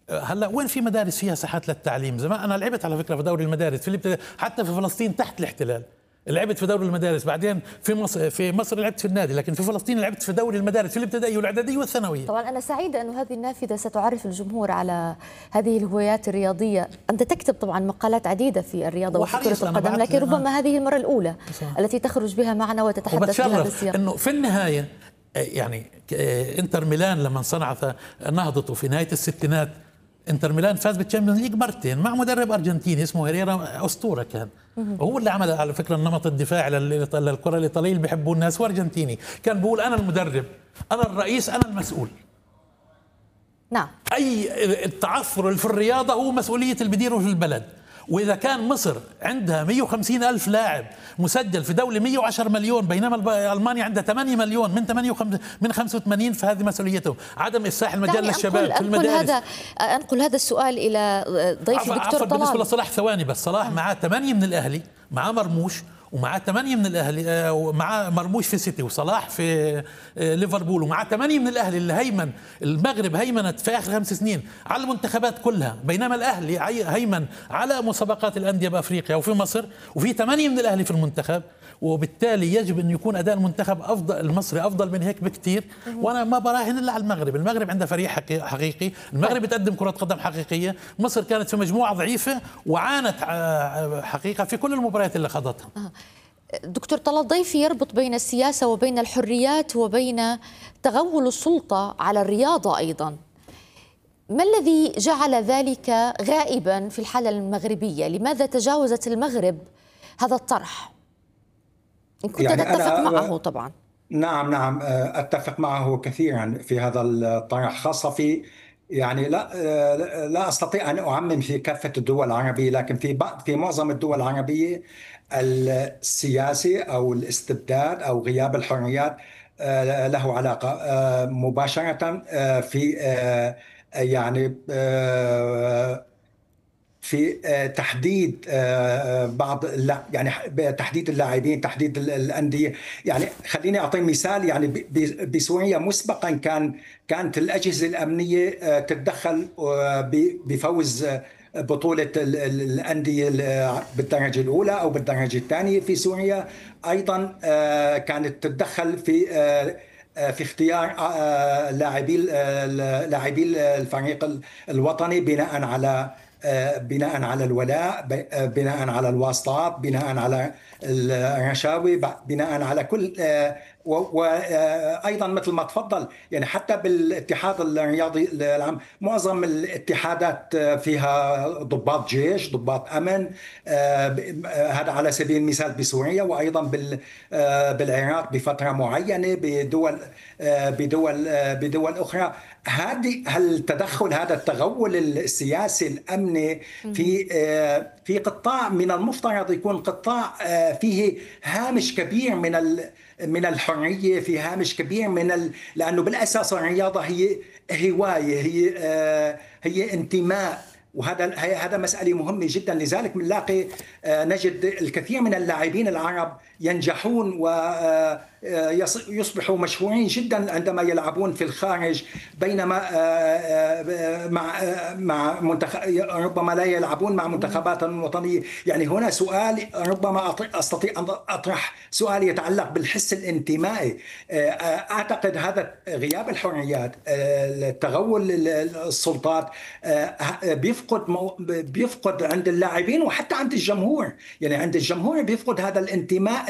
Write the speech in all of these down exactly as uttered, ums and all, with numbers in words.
هلا وين في مدارس فيها ساحات للتعليم؟ زمان انا لعبت على فكره في دوري المدارس في الابتدائي، حتى في فلسطين تحت الاحتلال لعبت في دوري المدارس، بعدين في مصر في مصر لعبت في النادي، لكن في فلسطين لعبت في دوري المدارس في الابتدائي والاعداديه والثانويه. طبعا انا سعيده انه هذه النافذه ستعرف الجمهور على هذه الهوايات الرياضيه، انت تكتب طبعا مقالات عديده في الرياضه وفي كره القدم، لكن ربما هذه المره الاولى صح. التي تخرج بها معنا وتتحدث بها بالسياق. انه في النهايه يعني انتر ميلان لما صنعت نهضته في نهايه الستينات، انتر ميلان فاز بالتشامبيونز ليج مرتين مع مدرب ارجنتيني اسمه هيريرا، اسطوره كان. وهو اللي عمل على فكره النمط الدفاعي للكره الايطاليه اللي بيحبوه الناس، وارجنتيني كان بيقول انا المدرب، انا الرئيس، انا المسؤول. نعم. اي التعثر في الرياضه هو مسؤوليه اللي بيديره في البلد. وإذا كان مصر عندها مئة وخمسين ألف لاعب مسجل في دولة مئة وعشرة مليون، بينما ألمانيا عندها ثمانية مليون من ثمانية وخمسين من خمسة وثمانين، فهذه مسؤوليته. عدم إفساح المجال للشباب في المدارس. هذا أنقل هذا السؤال إلى ضيفي دكتور طلال. بالنسبة لصلاح ثواني بس، صلاح معاه ثمانية من الأهلي، معاه مرموش ومعاه ثمانية من الأهلي، ومعاه مرموش في سيتي وصلاح في ليفربول، ومعاه ثمانية من الأهلي اللي هيمن. المغرب هيمنت في آخر خمس سنين على المنتخبات كلها، بينما الأهلي هيمن على مسابقات الأندية بأفريقيا وفي مصر، وفي ثمانية من الأهلي في المنتخب. وبالتالي يجب أن يكون أداء المنتخب أفضل، المصري أفضل من هيك بكتير. وأنا ما براهن إلا على المغرب، المغرب عندها فريق حقيقي، المغرب بتقدم كرة قدم حقيقية. مصر كانت في مجموعة ضعيفة وعانت حقيقة في كل المباريات اللي خاضتها. دكتور طلال، ضيفي يربط بين السياسة وبين الحريات وبين تغول السلطة على الرياضة أيضا. ما الذي جعل ذلك غائبا في الحالة المغربية؟ لماذا تجاوزت المغرب هذا الطرح؟ إن كنت يعني تتفق معه طبعا. نعم نعم أتفق معه كثيرا في هذا الطرح، خاصة في يعني لا لا أستطيع أن أعمم في كافة الدول العربية، لكن في في معظم الدول العربية السياسي أو الاستبداد أو غياب الحريات له علاقة مباشرة في يعني في تحديد بعض يعني تحديد اللاعبين، تحديد الأندية. يعني خليني أعطي مثال، يعني بسوريا مسبقا كان كانت الأجهزة الأمنية تتدخل بفوز بطولة الأندية بالدرجة الأولى أو بالدرجة الثانية في سوريا. أيضا كانت تتدخل في في اختيار لاعبي لاعبي الفريق الوطني بناء على بناء على الولاء، بناء على الواسطات، بناء على الرشاوي، بناء على كل. وايضا مثل ما تفضل يعني حتى بالاتحاد الرياضي العام معظم الاتحادات فيها ضباط جيش، ضباط امن، هذا على سبيل المثال بسوريا، وايضا بالعراق بفتره معينه، بدول بدول بدول اخرى. هذه التدخل، هذا التغول السياسي الامني في في قطاع من المفترض يكون قطاع فيه هامش كبير من من الحريه، في هامش كبير من ال... لانه بالاساس الرياضه هي هوايه، هي هي انتماء، وهذا هذا مسألة مهمة جدا. لذلك بنلاقي نجد الكثير من اللاعبين العرب ينجحون ويصبحوا مشهورين جدا عندما يلعبون في الخارج، بينما مع مع منتخب ربما لا يلعبون مع منتخباتهم الوطنية. يعني هنا سؤال ربما استطيع ان اطرح سؤال يتعلق بالحس الانتمائي. اعتقد هذا غياب الحريات، تغول السلطات بيفقد بيفقد عند اللاعبين وحتى عند الجمهور. يعني عند الجمهور بيفقد هذا الانتماء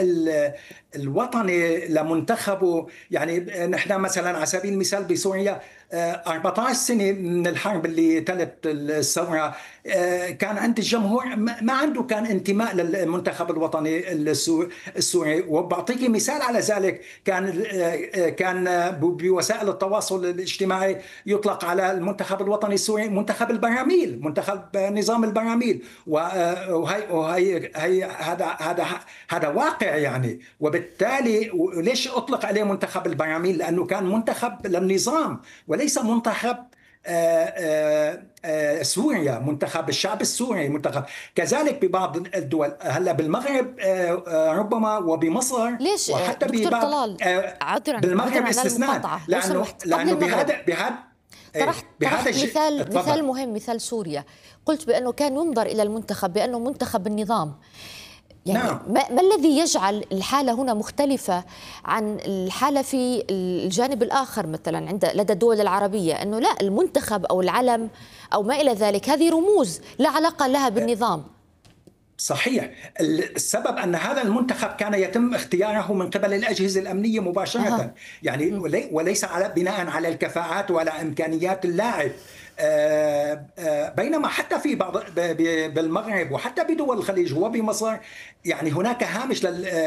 الوطني لمنتخبه. يعني نحن مثلا على سبيل المثال بسوريا أربعة عشر سنة من الحرب اللي تلت الثورة كان عند الجمهور ما عنده كان انتماء للمنتخب الوطني السوري. وبعطيك مثال على ذلك، كان كان بوسائل التواصل الاجتماعي يطلق على المنتخب الوطني السوري منتخب البراميل، منتخب نظام البراميل، وهي وهي هي هذا هذا هذا واقع يعني. وبالتالي ليش اطلق عليه منتخب البراميل؟ لانه كان منتخب للنظام وليس منتخب آآ آآ سوريا، منتخب الشعب السوري، منتخب. كذلك ببعض الدول، هلا بالمغرب ربما وبمصر ليش وحتى دكتور طلال بالمغرب استثناء، لانه لانه بهذا بهذا طرحت, طرحت مثال مثال مهم، مثال سوريا. قلت بأنه كان ينظر إلى المنتخب بأنه منتخب النظام. يعني نعم. ما, ما الذي يجعل الحالة هنا مختلفة عن الحالة في الجانب الآخر مثلا عند لدى الدول العربية، أنه لا، المنتخب أو العلم أو ما إلى ذلك هذه رموز لا علاقة لها بالنظام. صحيح. السبب أن هذا المنتخب كان يتم اختياره من قبل الأجهزة الأمنية مباشرة. أه. يعني وليس على بناء على الكفاءات ولا إمكانيات اللاعب. بينما حتى في بعض بالمغرب وحتى بدول الخليج وبمصر يعني هناك هامش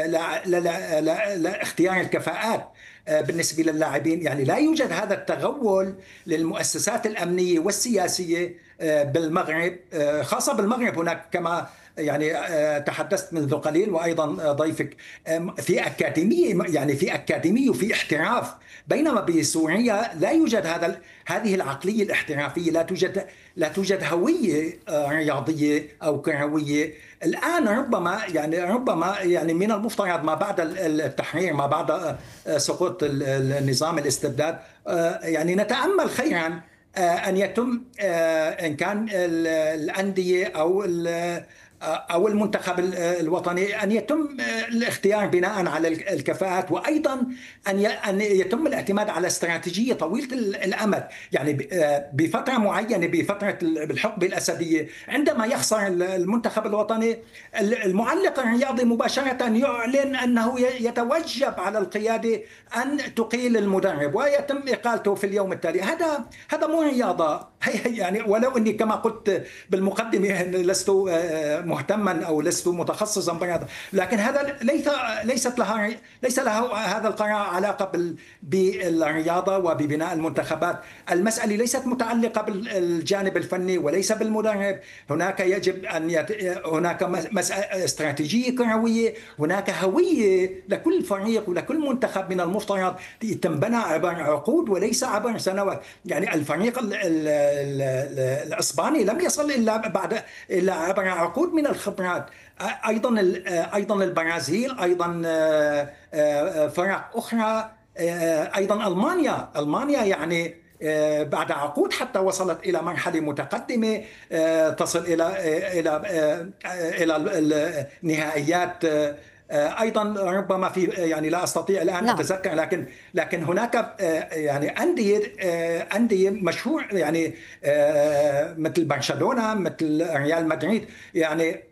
لاختيار الكفاءات بالنسبة للاعبين. يعني لا يوجد هذا التغول للمؤسسات الأمنية والسياسية بالمغرب، خاصة بالمغرب. هناك كما يعني تحدثت منذ قليل وأيضا ضيفك في أكاديمية، يعني في أكاديمية وفي احتراف، بينما بسوريا لا يوجد هذا هذه العقلية الاحترافية، لا توجد لا توجد هوية رياضية أو كروية. الآن ربما يعني ربما يعني من المفترض ما بعد التحرير، ما بعد سقوط النظام الاستبداد، يعني نتأمل خيرا أن يتم إن كان الأندية أو أو المنتخب الوطني أن يتم الاختيار بناء على الكفاءات، وأيضا أن أن يتم الاعتماد على استراتيجية طويلة الأمد. يعني بفترة معينة، بفترة بالحقبة الأسدية، عندما يخسر المنتخب الوطني، المعلق الرياضي مباشرة يعلن أنه يتوجب على القيادة أن تقيل المدرب ويتم إقالته في اليوم التالي. هذا هذا مو رياضة يعني. ولو أني كما قلت بالمقدمة لست مهتما او لست متخصصا بالرياضه، لكن هذا ليس ليست لها ليس له هذا القرار علاقه بالرياضه وببناء المنتخبات. المساله ليست متعلقه بالجانب الفني وليس بالمدرب. هناك يجب ان يت... هناك مسألة استراتيجيه كرويه، هناك هويه لكل فريق ولكل منتخب من المفترض تنبنى عبر عقود وليس عبر سنوات. يعني الفريق ال... ال... ال... الاسباني لم يصل الا بعد الا عبر عقود من الخبرات. ايضا ايضا البرازيل، ايضا فرق اخرى، ايضا المانيا المانيا يعني بعد عقود حتى وصلت الى مرحله متقدمه تصل الى الى الى النهائيات. ايضا ربما في يعني لا استطيع الان لا. اتذكر، لكن لكن هناك يعني انديه انديه مشهور يعني مثل برشلونه، مثل ريال مدريد، يعني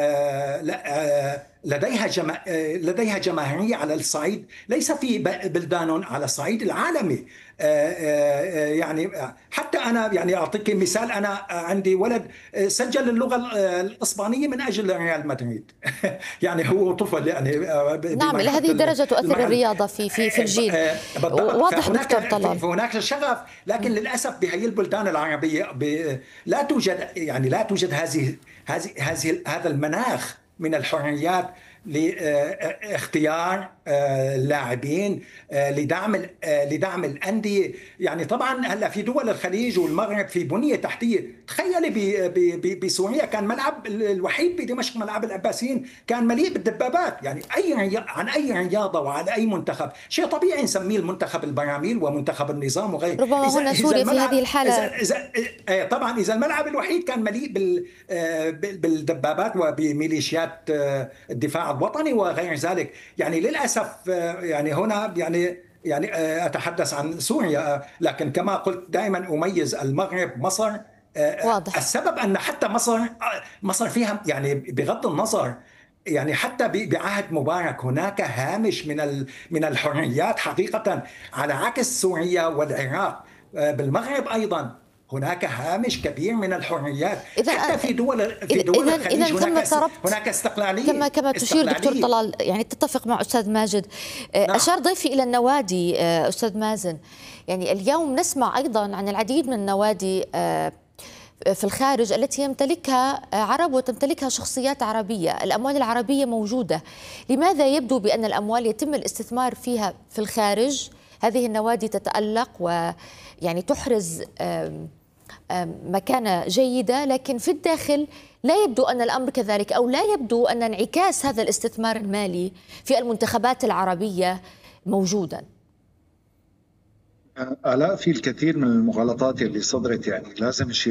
لديها جما... لديها جماهيريه على الصعيد ليس في بلدان على الصعيد العالمي. يعني حتى انا يعني اعطيك مثال، انا عندي ولد سجل اللغه الاسبانيه من اجل ريال مدريد. يعني هو طفل يعني. نعم، الى هذه الدرجه تؤثر الرياضه في في في الجيل. واضح دكتور طلال. فهناك شغف، لكن للاسف بهي البلدان العربيه لا توجد يعني لا توجد هذه هذه هذه هذا المناخ من الحريات لاختيار اللاعبين، لدعم لدعم الانديه. يعني طبعا هلا في دول الخليج والمغرب في بنيه تحتيه. تخيلي بسوريا كان ملعب الوحيد بدمشق، ملعب العباسيين، كان مليء بالدبابات. يعني اي عن اي رياضه وعن اي منتخب شيء طبيعي نسميه المنتخب البراميل ومنتخب النظام وغيره. ربما هنا سوريا في هذه الحاله إذا إذا طبعا اذا الملعب الوحيد كان مليء بالدبابات وبميليشيات الدفاع الوطني وغير ذلك. يعني للاسف يعني هنا يعني يعني اتحدث عن سوريا، لكن كما قلت دائما اميز المغرب، مصر. واضح. السبب ان حتى مصر مصر فيها يعني بغض النظر يعني حتى بعهد مبارك هناك هامش من من الحريات حقيقه، على عكس سوريا والعراق. بالمغرب ايضا هناك هامش كبير من من حتى في دول في دول الخليج هناك هناك استقلاليه كما كما تشير دكتور طلال. يعني تتفق مع استاذ ماجد. نعم. اشار ضيفي الى النوادي استاذ مازن. يعني اليوم نسمع ايضا عن العديد من النوادي في الخارج التي يمتلكها عرب وتمتلكها شخصيات عربية، الأموال العربية موجودة. لماذا يبدو بأن الأموال يتم الاستثمار فيها في الخارج؟ هذه النوادي تتألق ويعني تحرز مكانة جيدة، لكن في الداخل لا يبدو أن الأمر كذلك، أو لا يبدو أن انعكاس هذا الاستثمار المالي في المنتخبات العربية موجودا. آلاء، في الكثير من المغالطات اللي صدرت، يعني لازم نشير